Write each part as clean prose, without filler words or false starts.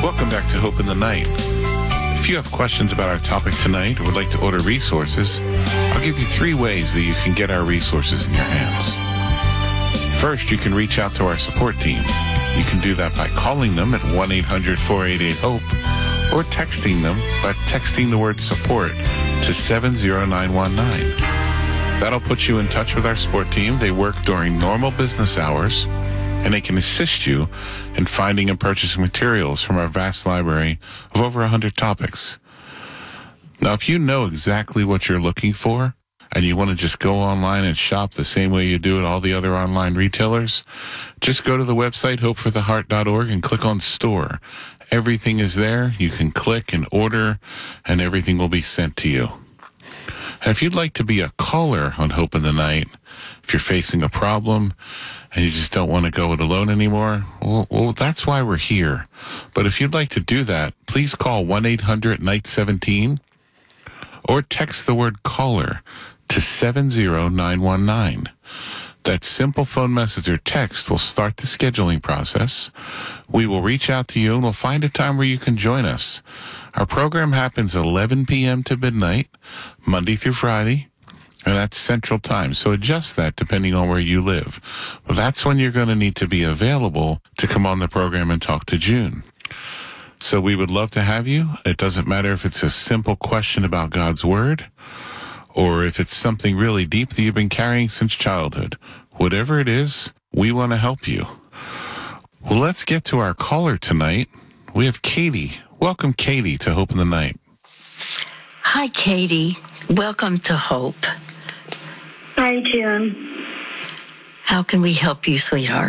Welcome back to Hope in the Night. If you have questions about our topic tonight or would like to order resources, I'll give you 3 ways that you can get our resources in your hands. First, you can reach out to our support team. You can do that by calling them at 1-800-488-HOPE or texting them by texting the word support to 70919. That'll put you in touch with our support team. They work during normal business hours, and they can assist you in finding and purchasing materials from our vast library of over 100 topics. Now, if you know exactly what you're looking for, and you want to just go online and shop the same way you do at all the other online retailers, just go to the website, hopefortheheart.org, and click on Store. Everything is there. You can click and order, and everything will be sent to you. And if you'd like to be a caller on Hope in the Night, if you're facing a problem and you just don't want to go it alone anymore, well, that's why we're here. But if you'd like to do that, please call 1-800-NIGHT-17 or text the word caller to 70919. That simple phone message or text will start the scheduling process. We will reach out to you and we'll find a time where you can join us. Our program happens 11 p.m. to midnight, Monday through Friday, and that's Central Time. So adjust that depending on where you live. Well, that's when you're going to need to be available to come on the program and talk to June. So we would love to have you. It doesn't matter if it's a simple question about God's Word or if it's something really deep that you've been carrying since childhood. Whatever it is, we want to help you. Well, let's get to our caller tonight. We have Katie. Welcome, Katie, to Hope in the Night. Hi, Katie. Welcome to Hope. Hi, June. How can we help you, sweetheart?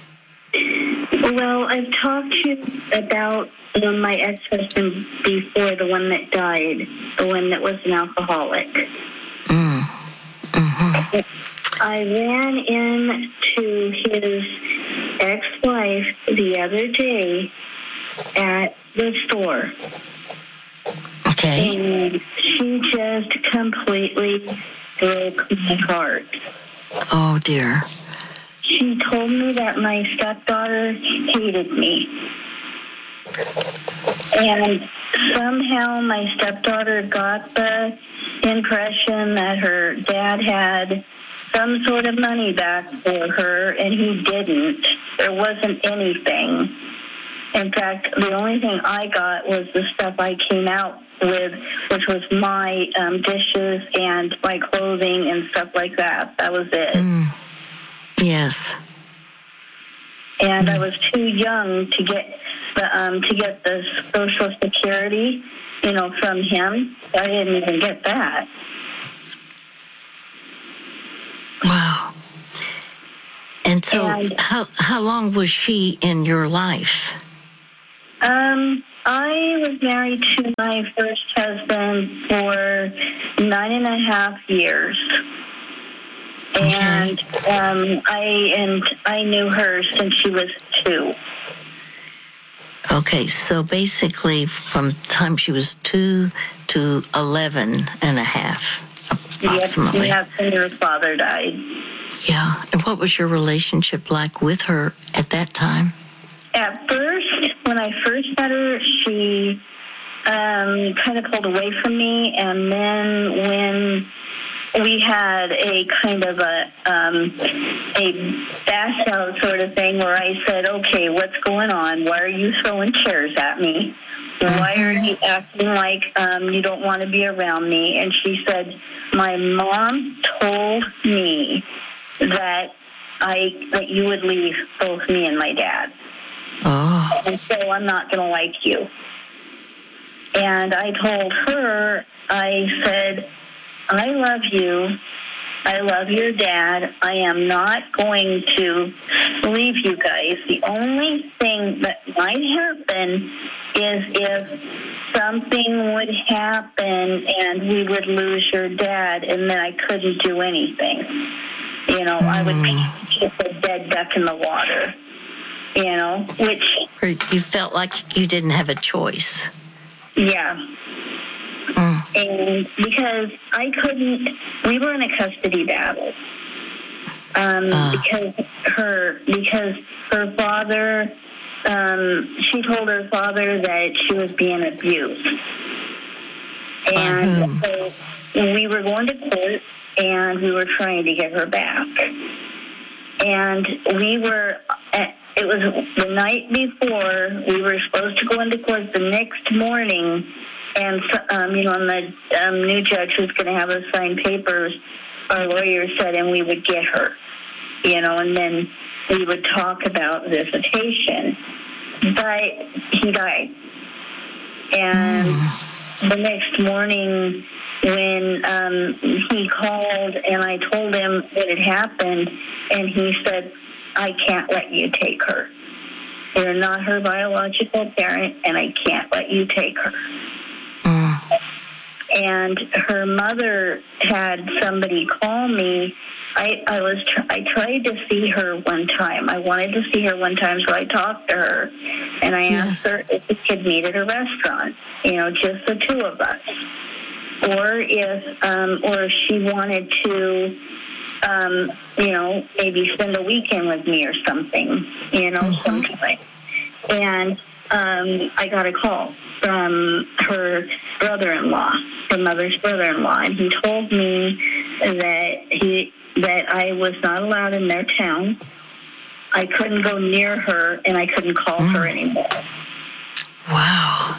Well, I've talked to you about my ex-husband before, the one that died, the one that was an alcoholic. Mm-hmm. I ran into his ex-wife the other day at the store. Okay. And she just completely broke my heart. Oh, dear. She told me that my stepdaughter hated me. And somehow my stepdaughter got the impression that her dad had some sort of money back for her, and he didn't. There wasn't anything. In fact, the only thing I got was the stuff I came out with, which was my dishes and my clothing and stuff like that. That was it. Yes. And I was too young to get the Social Security, from him. I didn't even get that. Wow. And so, how long was she in your life? I was married to my first husband for 9.5 years. Okay. And I knew her since she was 2. Okay, so basically from the time she was 2 to 11 and a half, approximately. Yep, and her father died. Yeah, and what was your relationship like with her at that time? At first, when I first met her, she kind of pulled away from me, and then when we had a kind of a bash out sort of thing where I said, okay, what's going on? Why are you throwing chairs at me? Why are you acting like you don't want to be around me? And she said, my mom told me that you would leave both me and my dad. Oh. And so I'm not going to like you. And I told her, I said, I love you. I love your dad. I am not going to leave you guys. The only thing that might happen is if something would happen and we would lose your dad, and then I couldn't do anything. I would be just a dead duck in the water, which... You felt like you didn't have a choice. Yeah. And because we were in a custody battle. Because her father she told her father that she was being abused. By And whom? so we were going to court, and we were trying to get her back. And it was the night before, we were supposed to go into court the next morning, and, and the new judge was going to have us sign papers. Our lawyer said, and we would get her, and then we would talk about visitation. But he died. And the next morning, when he called and I told him what had happened, and he said, I can't let you take her. You're not her biological parent, and I can't let you take her. And her mother had somebody call me. I tried to see her one time. I wanted to see her one time, so I talked to her, and I asked her if we could meet at a restaurant, just the two of us, or if she wanted to, maybe spend a weekend with me or something, sometime. And I got a call from her brother-in-law, her mother's brother-in-law, and he told me that I was not allowed in their town. I couldn't go near her, and I couldn't call her anymore. Wow.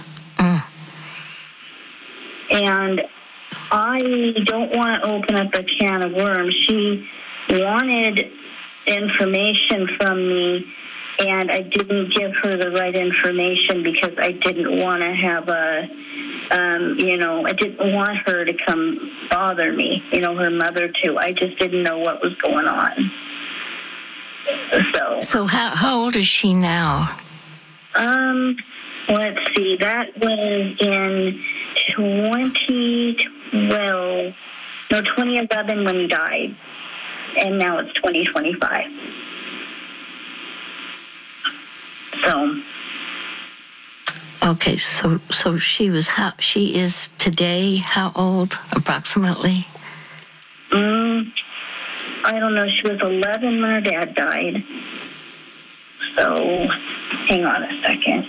And I don't want to open up a can of worms. She wanted information from me, and I didn't give her the right information because I didn't want to have I didn't want her to come bother me, her mother too. I just didn't know what was going on. So how old is she now? Let's see, that was in 2011 when he died, and now it's 2025. So. Okay, so she is today how old approximately? I don't know. She was 11 when her dad died. So, hang on a second.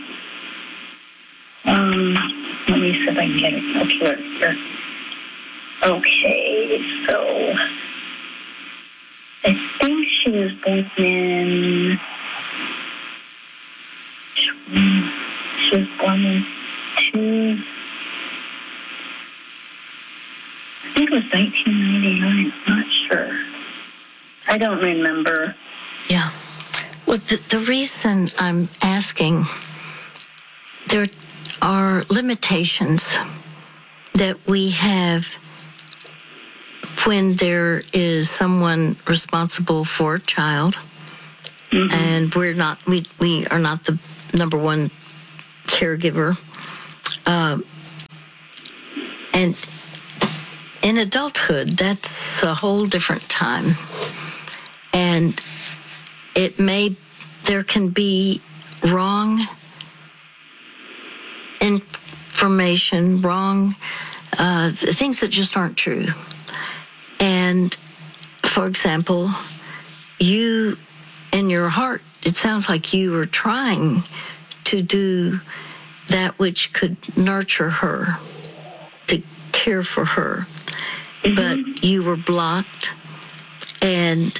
Let me see if I can get it calculator here. Okay, so I think she was born in. She was born in I think it was 1999. I'm not sure. I don't remember. Yeah. Well, the reason I'm asking, there are limitations that we have when there is someone responsible for a child, and we are not the number one caregiver, and in adulthood, that's a whole different time. And there can be wrong information, wrong things that just aren't true. And for example, you, in your heart, it sounds like you were trying to do that which could nurture her, to care for her. But you were blocked, and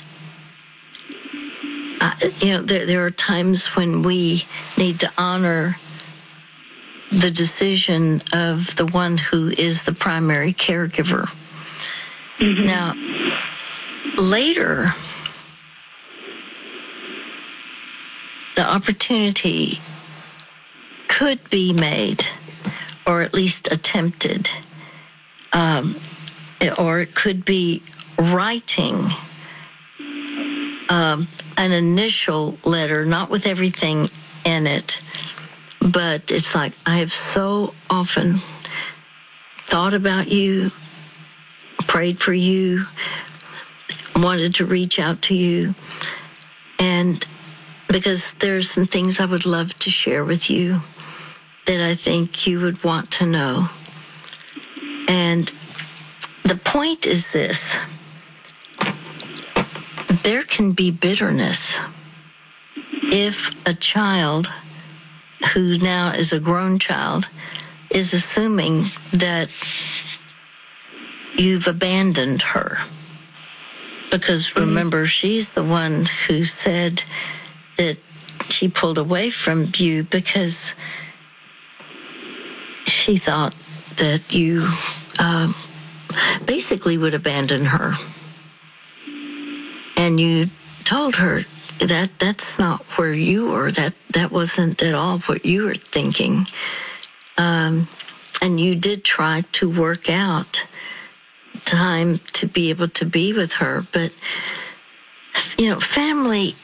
there are times when we need to honor the decision of the one who is the primary caregiver. Now, later, the opportunity could be made, or at least attempted, or it could be writing an initial letter, not with everything in it, but it's like, I have so often thought about you, prayed for you, wanted to reach out to you, and because there's some things I would love to share with you that I think you would want to know. And the point is this: there can be bitterness if a child who now is a grown child, is assuming that you've abandoned her. Because remember, she's the one who said that she pulled away from you because she thought that you basically would abandon her. And you told her that that's not where you were. That wasn't at all what you were thinking. And you did try to work out time to be able to be with her. But, family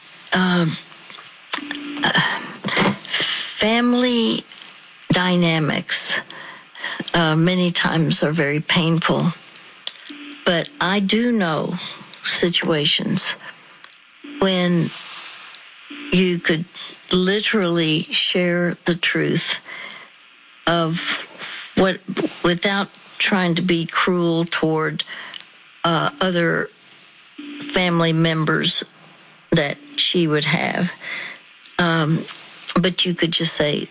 dynamics many times are very painful. But I do know situations when you could literally share the truth of what, without trying to be cruel toward other family members that she would have. But you could just say,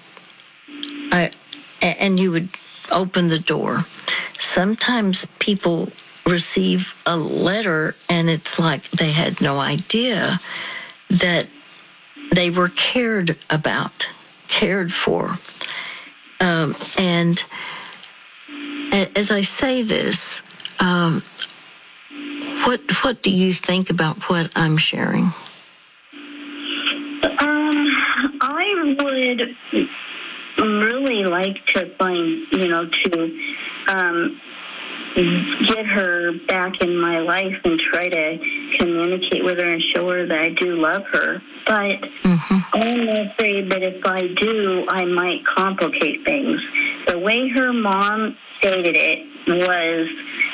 and you would open the door. Sometimes people receive a letter and it's like they had no idea that they were cared about, cared for. And as I say this, what do you think about what I'm sharing? I would really like to find, to get her back in my life and try to communicate with her and show her that I do love her. But I'm afraid that if I do, I might complicate things. The way her mom stated it was,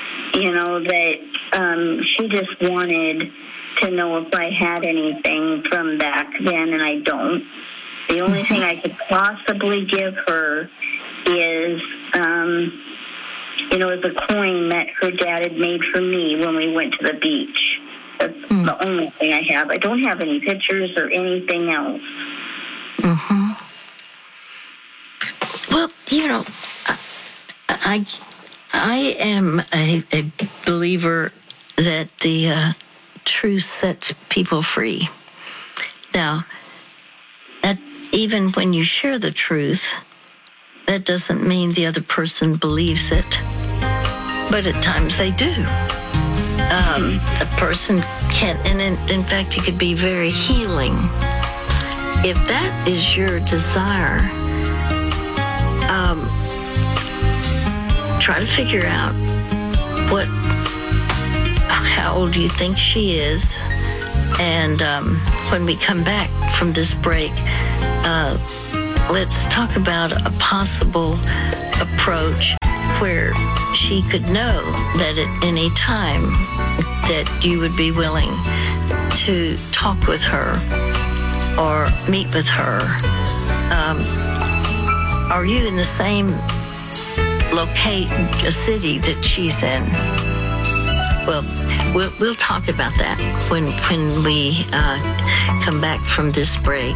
that she just wanted to know if I had anything from back then, and I don't. The only thing I could possibly give her is, is a coin that her dad had made for me when we went to the beach. That's the only thing I have. I don't have any pictures or anything else. Well, I am a believer that the truth sets people free. Now, that even when you share the truth, that doesn't mean the other person believes it. But at times they do. A person can, and in fact, it could be very healing. If that is your desire, try to figure out how old you think she is. And when we come back from this break, let's talk about a possible approach where she could know that at any time that you would be willing to talk with her or meet with her. Are you in the same city that she's in? Well, we'll talk about that when we come back from this break.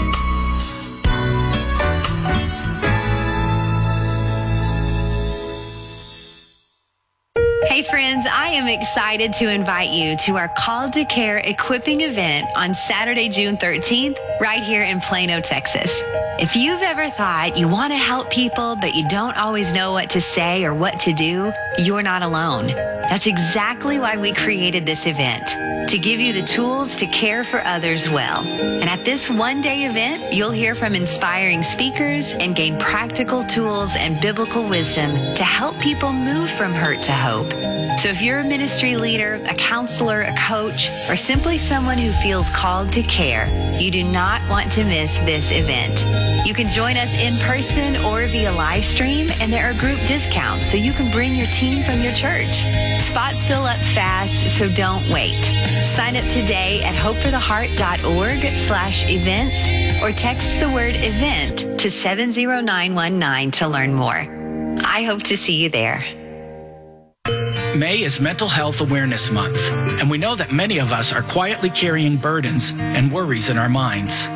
Hey friends, I am excited to invite you to our Called to Care equipping event on Saturday, June 13th, right here in Plano, Texas. If you've ever thought you want to help people, but you don't always know what to say or what to do, you're not alone. That's exactly why we created this event, to give you the tools to care for others well. And at this one-day event, you'll hear from inspiring speakers and gain practical tools and biblical wisdom to help people move from hurt to hope. So if you're a ministry leader, a counselor, a coach, or simply someone who feels called to care, you do not want to miss this event. You can join us in person or via live stream, and there are group discounts so you can bring your team from your church. Spots fill up fast, so don't wait. Sign up today at hopefortheheart.org/events or text the word event to 70919 to learn more. I hope to see you there. May is Mental Health Awareness Month, and we know that many of us are quietly carrying burdens and worries in our minds.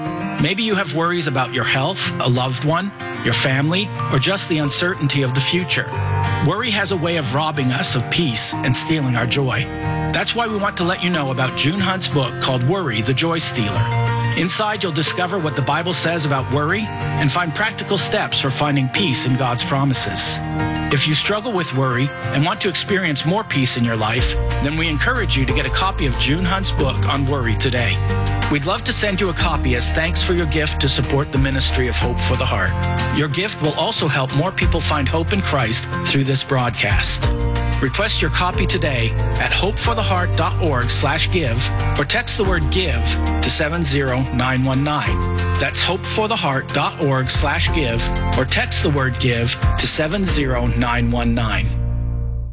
Maybe you have worries about your health, a loved one, your family, or just the uncertainty of the future. Worry has a way of robbing us of peace and stealing our joy. That's why we want to let you know about June Hunt's book called Worry, the Joy Stealer. Inside, you'll discover what the Bible says about worry and find practical steps for finding peace in God's promises. If you struggle with worry and want to experience more peace in your life, then we encourage you to get a copy of June Hunt's book on worry today. We'd love to send you a copy as thanks for your gift to support the ministry of Hope for the Heart. Your gift will also help more people find hope in Christ through this broadcast. Request your copy today at hopefortheheart.org/give or text the word give to 70919. That's hopefortheheart.org/give or text the word give to 70919.